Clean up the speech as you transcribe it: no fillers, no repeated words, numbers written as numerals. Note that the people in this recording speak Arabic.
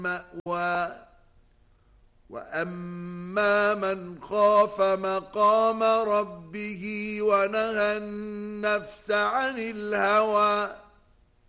مأوى وأما من خاف مقام ربه ونهى النفس عن الهوى